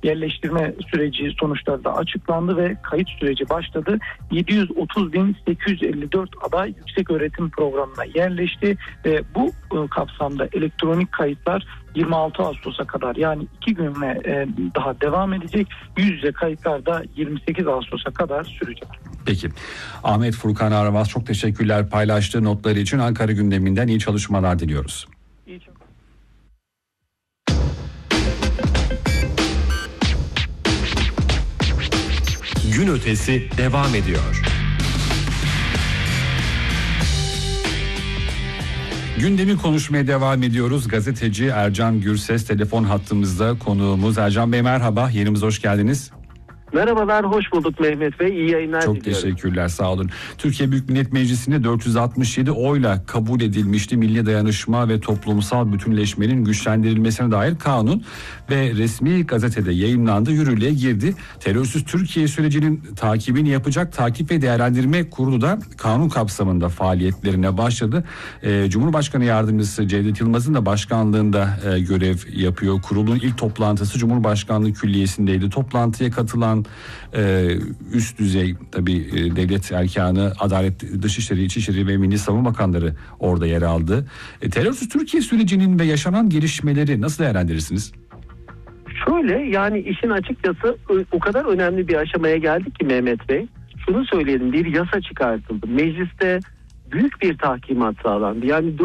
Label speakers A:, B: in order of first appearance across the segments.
A: yerleştirme süreci sonuçları da açıklandı ve kayıt süreci başladı. 730.854 aday yükseköğretim programına yerleşti ve bu kapsamda elektronik kayıtlar 26 Ağustos'a kadar, yani 2 günle daha devam edecek. Yüz yüze kayıtlar da 28 Ağustos'a kadar sürecek.
B: Peki. Ahmet Furkan Aramaz, çok teşekkürler paylaştığı notları için. Ankara gündeminden iyi çalışmalar diliyoruz.
A: İyi çalışmalar.
C: Gün ötesi devam ediyor.
B: Gündemi konuşmaya devam ediyoruz. Gazeteci Ercan Gürses telefon hattımızda konuğumuz. Ercan Bey merhaba, yerimize hoş geldiniz.
D: Merhabalar, hoş bulduk Mehmet Bey. İyi yayınlar
B: Çok
D: diliyorum.
B: teşekkürler, sağ olun. Türkiye Büyük Millet Meclisi'nde 467 oyla kabul edilmişti milli dayanışma ve toplumsal bütünleşmenin güçlendirilmesine dair kanun ve resmi gazetede yayımlandı, yürürlüğe girdi. Terörsüz Türkiye sürecinin takibini yapacak Takip ve Değerlendirme Kurulu da kanun kapsamında faaliyetlerine başladı. Cumhurbaşkanı Yardımcısı Cevdet Yılmaz'ın da başkanlığında görev yapıyor. Kurulun ilk toplantısı Cumhurbaşkanlığı Külliyesi'ndeydi. Toplantıya katılan üst düzey tabii devlet erkanı, Adalet, Dışişleri, İçişleri ve Milli Savunma Bakanları orada yer aldı. Terörsüz Türkiye sürecinin ve yaşanan gelişmeleri nasıl değerlendirirsiniz?
D: Şöyle, yani işin açıkçası o kadar önemli bir aşamaya geldik ki Mehmet Bey. Şunu söyleyelim, bir yasa çıkartıldı. Mecliste büyük bir tahkimat sağlandı. Yani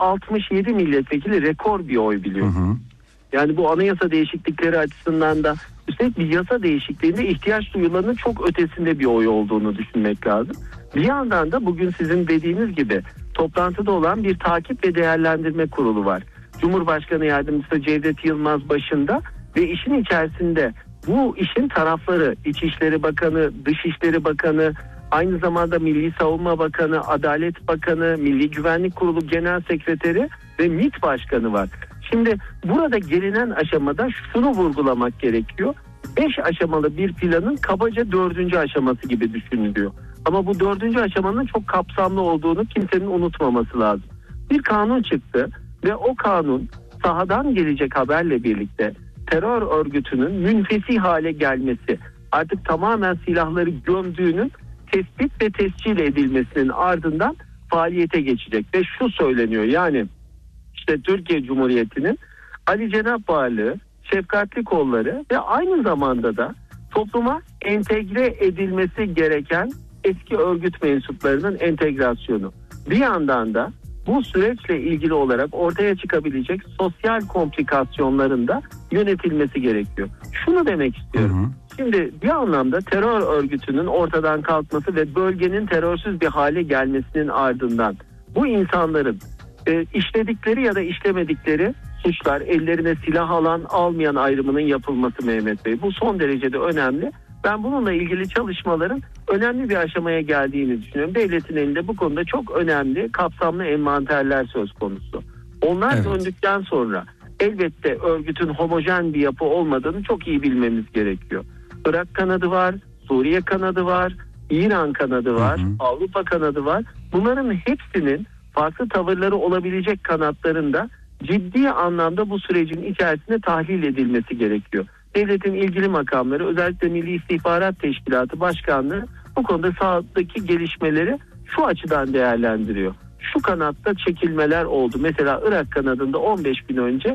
D: 467 milletvekili, rekor bir oy biliyorsunuz. Yani bu anayasa değişiklikleri açısından da, üstelik bir yasa değişikliğinde ihtiyaç duyulanın çok ötesinde bir oy olduğunu düşünmek lazım. Bir yandan da bugün sizin dediğiniz gibi toplantıda olan bir Takip ve Değerlendirme Kurulu var. Cumhurbaşkanı Yardımcısı Cevdet Yılmaz başında ve işin içerisinde bu işin tarafları, İçişleri Bakanı, Dışişleri Bakanı, aynı zamanda Milli Savunma Bakanı, Adalet Bakanı, Milli Güvenlik Kurulu Genel Sekreteri ve MİT Başkanı var. Şimdi burada gelinen aşamada şunu vurgulamak gerekiyor. 5 aşamalı bir planın kabaca 4. aşaması gibi düşünülüyor. Ama bu 4. aşamanın çok kapsamlı olduğunu kimsenin unutmaması lazım. Bir kanun çıktı ve o kanun sahadan gelecek haberle birlikte terör örgütünün münfesi hale gelmesi, artık tamamen silahları gömdüğünün tespit ve tescil edilmesinin ardından faaliyete geçecek. Ve şu söyleniyor, yani işte Türkiye Cumhuriyeti'nin Ali Cenap Varlığı, şefkatli kolları ve aynı zamanda da topluma entegre edilmesi gereken eski örgüt mensuplarının entegrasyonu. Bir yandan da bu süreçle ilgili olarak ortaya çıkabilecek sosyal komplikasyonların da yönetilmesi gerekiyor. Şunu demek istiyorum. Şimdi bir anlamda terör örgütünün ortadan kalkması ve bölgenin terörsüz bir hale gelmesinin ardından bu insanların işledikleri ya da işlemedikleri suçlar, ellerine silah alan almayan ayrımının yapılması Mehmet Bey. Bu son derece de önemli. Ben bununla ilgili çalışmaların önemli bir aşamaya geldiğini düşünüyorum. Devletin elinde bu konuda çok önemli, kapsamlı envanterler söz konusu. Onlar döndükten sonra elbette örgütün homojen bir yapı olmadığını çok iyi bilmemiz gerekiyor. Irak kanadı var, Suriye kanadı var, İran kanadı var, Avrupa kanadı var. Bunların hepsinin farklı tavırları olabilecek kanatlarında ciddi anlamda bu sürecin içerisinde tahlil edilmesi gerekiyor. Devletin ilgili makamları, özellikle Milli İstihbarat Teşkilatı Başkanlığı bu konuda sahadaki gelişmeleri şu açıdan değerlendiriyor. Şu kanatta çekilmeler oldu. Mesela Irak kanadında 15 gün önce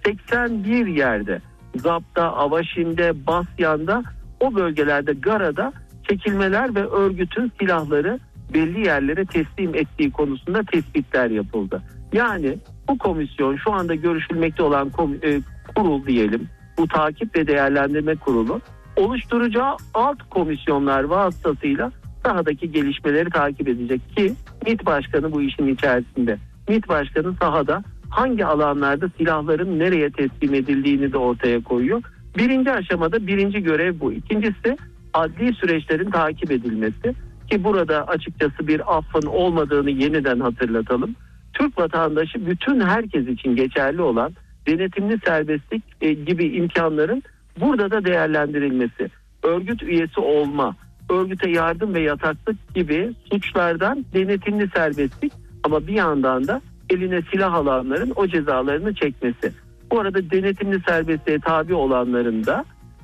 D: 81 yerde, Zap'ta, Avaşin'de, Basyan'da, o bölgelerde, Gara'da çekilmeler ve örgütün silahları belli yerlere teslim ettiği konusunda tespitler yapıldı. Yani bu komisyon, şu anda görüşülmekte olan kurul diyelim, bu Takip ve Değerlendirme Kurulu oluşturacağı alt komisyonlar vasıtasıyla sahadaki gelişmeleri takip edecek ki MİT Başkanı bu işin içerisinde. MİT Başkanı sahada hangi alanlarda silahların nereye teslim edildiğini de ortaya koyuyor. Birinci aşamada birinci görev bu. İkincisi adli süreçlerin takip edilmesi ki burada açıkçası bir affın olmadığını yeniden hatırlatalım. Türk vatandaşı bütün herkes için geçerli olan denetimli serbestlik gibi imkanların burada da değerlendirilmesi, örgüt üyesi olma, örgüte yardım ve yataklık gibi suçlardan denetimli serbestlik, ama bir yandan da eline silah alanların o cezalarını çekmesi. Bu arada denetimli serbestliğe tabi olanların da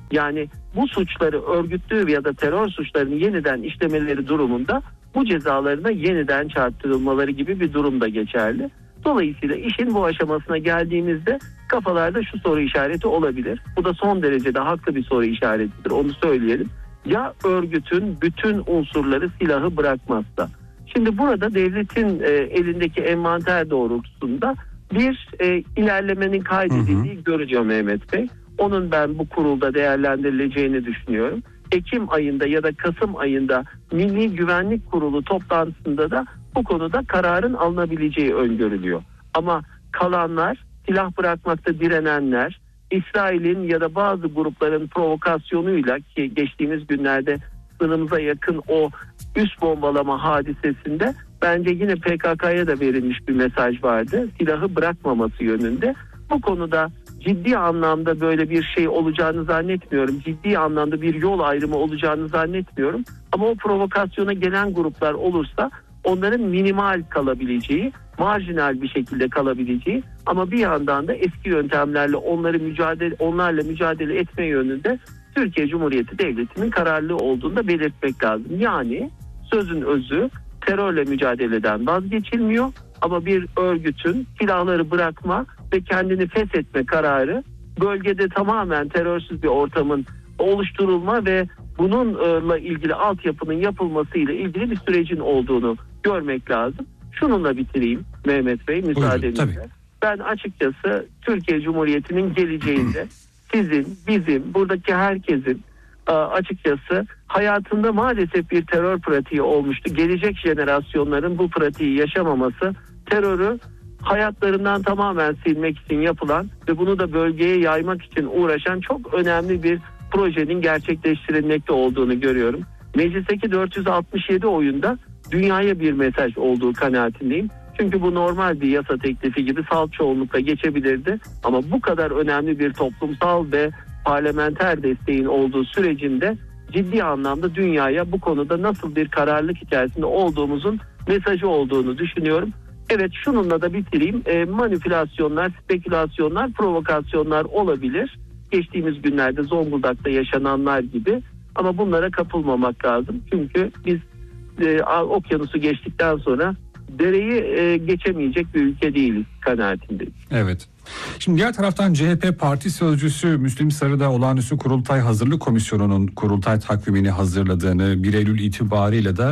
D: Yani bu suçları örgütlü ya da terör suçlarını yeniden işlemeleri durumunda bu cezalarına yeniden çarptırılmaları gibi bir durum da geçerli. Dolayısıyla işin bu aşamasına geldiğimizde kafalarda şu soru işareti olabilir. Bu da son derecede haklı bir soru işaretidir, onu söyleyelim. Ya örgütün bütün unsurları silahı bırakmazsa? Şimdi burada devletin elindeki envanter doğrultusunda bir ilerlemenin kaydedildiği görülüyor Mehmet Bey. Onun ben bu kurulda değerlendirileceğini düşünüyorum. Ekim ayında ya da Kasım ayında Milli Güvenlik Kurulu toplantısında da bu konuda kararın alınabileceği öngörülüyor. Ama kalanlar, silah bırakmakta direnenler, İsrail'in ya da bazı grupların provokasyonuyla, ki geçtiğimiz günlerde sınırımıza yakın o üst bombalama hadisesinde bence yine PKK'ya da verilmiş bir mesaj vardı. Silahı bırakmaması yönünde. Bu konuda ciddi anlamda böyle bir şey olacağını zannetmiyorum. Ciddi anlamda bir yol ayrımı olacağını zannetmiyorum. Ama o provokasyona gelen gruplar olursa onların minimal kalabileceği, marjinal bir şekilde kalabileceği ama bir yandan da eski yöntemlerle onlarla mücadele etme yönünde Türkiye Cumhuriyeti Devleti'nin kararlı olduğunu da belirtmek lazım. Yani sözün özü, terörle mücadeleden vazgeçilmiyor ama bir örgütün silahları bırakma ve kendini feshetme kararı bölgede tamamen terörsüz bir ortamın oluşturulma ve bununla ilgili altyapının yapılmasıyla ilgili bir sürecin olduğunu görmek lazım. Şununla bitireyim Mehmet Bey, müsaadenizle. Ben açıkçası Türkiye Cumhuriyeti'nin geleceğinde sizin, bizim, buradaki herkesin açıkçası hayatında maalesef bir terör pratiği olmuştu. Gelecek jenerasyonların bu pratiği yaşamaması, terörü hayatlarından tamamen silmek için yapılan ve bunu da bölgeye yaymak için uğraşan çok önemli bir projenin gerçekleştirilmekte olduğunu görüyorum. Meclisteki 467 oyunda dünyaya bir mesaj olduğu kanaatindeyim. Çünkü bu normal bir yasa teklifi gibi salt çoğunlukla geçebilirdi. Ama bu kadar önemli bir toplumsal ve parlamenter desteğin olduğu sürecinde ciddi anlamda dünyaya bu konuda nasıl bir kararlılık içerisinde olduğumuzun mesajı olduğunu düşünüyorum. Evet, şununla da bitireyim. Manipülasyonlar, spekülasyonlar, provokasyonlar olabilir. Geçtiğimiz günlerde Zonguldak'ta yaşananlar gibi. Ama bunlara kapılmamak lazım. Çünkü biz okyanusu geçtikten sonra dereyi geçemeyecek bir ülke değiliz kanaatindeyim.
B: Evet. Şimdi diğer taraftan CHP Parti Sözcüsü Müslim Sarı'da olağanüstü kurultay hazırlık komisyonunun kurultay takvimini hazırladığını, 1 Eylül itibariyle de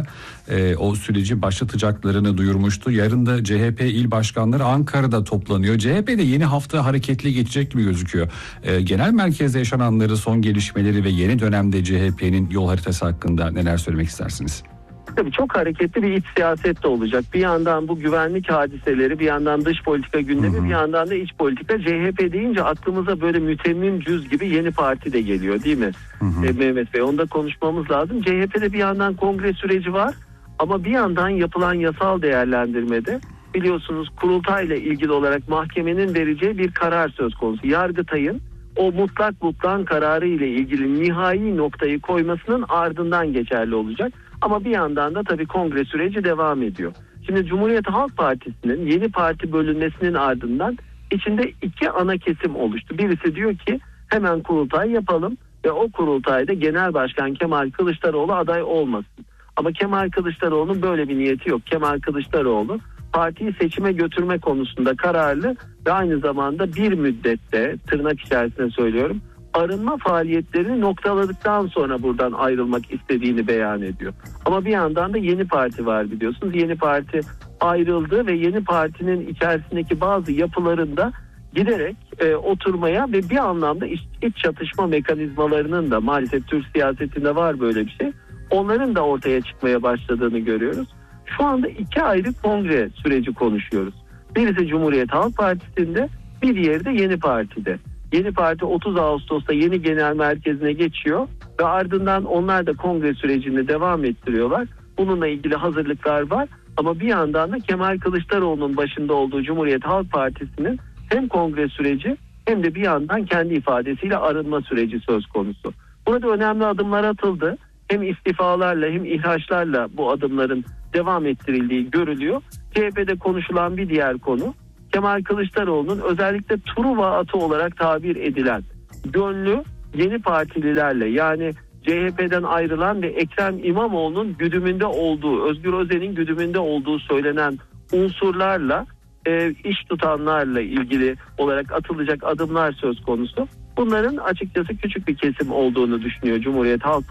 B: o süreci başlatacaklarını duyurmuştu. Yarın da CHP il başkanları Ankara'da toplanıyor. CHP'de yeni hafta hareketli geçecek gibi gözüküyor. Genel merkezde yaşananları, son gelişmeleri ve yeni dönemde CHP'nin yol haritası hakkında neler söylemek istersiniz?
D: Tabii çok hareketli bir iç siyaset de olacak. Bir yandan bu güvenlik hadiseleri, bir yandan dış politika gündemi, bir yandan da iç politika. CHP deyince aklımıza böyle mütemmim cüz gibi yeni parti de geliyor, değil mi Mehmet Bey? Onu da konuşmamız lazım. CHP'de bir yandan kongre süreci var ama bir yandan yapılan yasal değerlendirmede biliyorsunuz kurultayla ilgili olarak mahkemenin vereceği bir karar söz konusu. Yargıtay'ın o mutlak kararı ile ilgili nihai noktayı koymasının ardından geçerli olacak. Ama bir yandan da tabii kongre süreci devam ediyor. Şimdi Cumhuriyet Halk Partisi'nin yeni parti bölünmesinin ardından içinde iki ana kesim oluştu. Birisi diyor ki hemen kurultay yapalım ve o kurultayda Genel Başkan Kemal Kılıçdaroğlu aday olmasın. Ama Kemal Kılıçdaroğlu'nun böyle bir niyeti yok. Kemal Kılıçdaroğlu partiyi seçime götürme konusunda kararlı ve aynı zamanda bir müddette, tırnak içerisinde söylüyorum, arınma faaliyetlerini noktaladıktan sonra buradan ayrılmak istediğini beyan ediyor. Ama bir yandan da yeni parti var biliyorsunuz. Yeni parti ayrıldı ve yeni partinin içerisindeki bazı yapılarında giderek oturmaya ve bir anlamda iç çatışma mekanizmalarının da, maalesef Türk siyasetinde var böyle bir şey, onların da ortaya çıkmaya başladığını görüyoruz. Şu anda iki ayrı kongre süreci konuşuyoruz. Birisi Cumhuriyet Halk Partisi'nde, bir diğeri de Yeni Parti'de. Yeni Parti 30 Ağustos'ta yeni genel merkezine geçiyor ve ardından onlar da kongre sürecini devam ettiriyorlar. Bununla ilgili hazırlıklar var ama bir yandan da Kemal Kılıçdaroğlu'nun başında olduğu Cumhuriyet Halk Partisi'nin hem kongre süreci hem de bir yandan kendi ifadesiyle arınma süreci söz konusu. Burada önemli adımlar atıldı. Hem istifalarla hem ihraçlarla bu adımların devam ettirildiği görülüyor. CHP'de konuşulan bir diğer konu, Kemal Kılıçdaroğlu'nun özellikle Truva atı olarak tabir edilen gönlü yeni partililerle, yani CHP'den ayrılan ve Ekrem İmamoğlu'nun güdümünde olduğu, Özgür Özel'in güdümünde olduğu söylenen unsurlarla iş tutanlarla ilgili olarak atılacak adımlar söz konusu. Bunların açıkçası küçük bir kesim olduğunu düşünüyor Cumhuriyet Halk